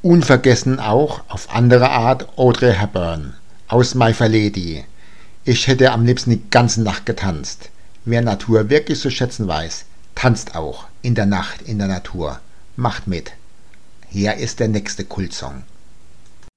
Unvergessen auch auf andere Art Audrey Hepburn aus My Fair Lady. Ich hätte am liebsten die ganze Nacht getanzt. Wer Natur wirklich zu schätzen weiß, tanzt auch in der Nacht in der Natur. Macht mit. Hier ist der nächste Kultsong.